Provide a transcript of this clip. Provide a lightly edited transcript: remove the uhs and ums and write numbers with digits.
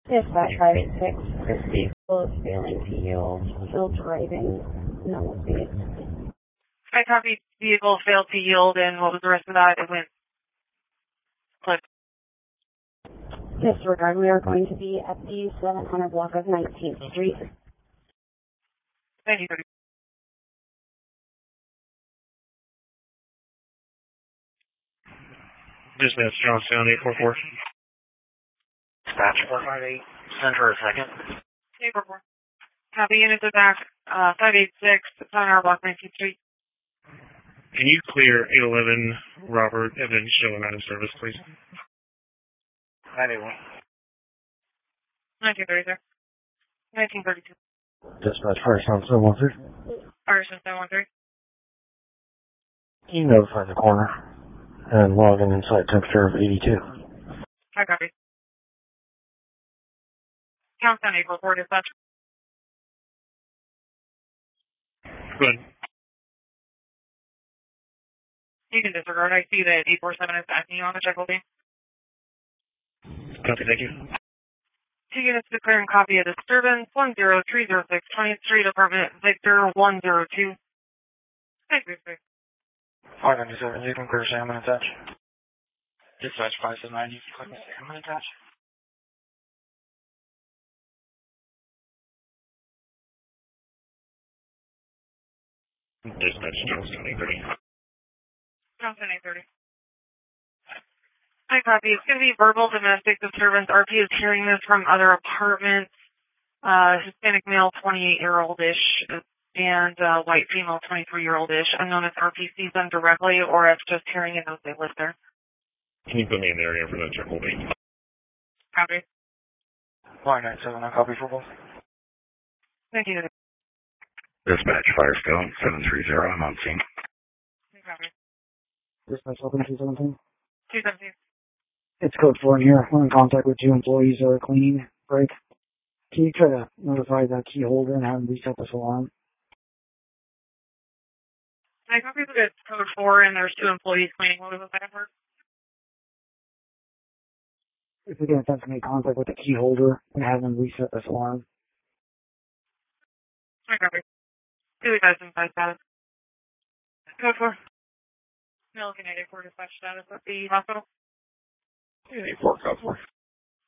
Dispatch 586, this vehicle is failing to yield. Still driving, no speed. I copy. Vehicle failed to yield, and what was the rest of that? It went click. Disregard, we are going to be at the 700 block of 19th Street. Thank you. Dispatch, Johnstown 844. Dispatch 458, send her a second. 844. Copy, units are back, 586, 700 block 19th Street. Can you clear 811 Robert Evans showing out of service, please? 981. 1930, sir. 1932. Dispatch Firestone 713. Arson 713. You notify the corner and log an inside temperature of 82. I copy. Countdown 844, dispatch. Go ahead. You can disregard. I see that 847 is acting on the check holding. Copy, thank you. 2 units declaring copy of disturbance, 10306 20th Street, apartment Victor 102. Thank you, sir. 597, you can clear Sam and attach. Dispatch 579, you can clear Sam and attach. Dispatch, Johnstown 830. Johnson 830. Hi, copy. It's going to be verbal domestic disturbance. RP is hearing this from other apartments. Hispanic male, 28-year-old-ish, and white female, 23-year-old-ish. Unknown if RP sees them directly or if just hearing it knows they live there. Can you put me in the area for that check holding? Copy. 597, I copy for both. Thank you. Dispatch Firestone 730, I'm on scene. Copy. Dispatch 217. 217. It's code 4 in here. We're in contact with 2 employees that are cleaning break. Can you try to notify that key holder and have them reset this alarm? I copy that it's code 4 and there's 2 employees cleaning. What was the second word? If we can attempt to make contact with the key holder and have them reset this alarm. I copy. 2005 status. Code 4. Milliken 84 dispatch status at the hospital. 84, code 4.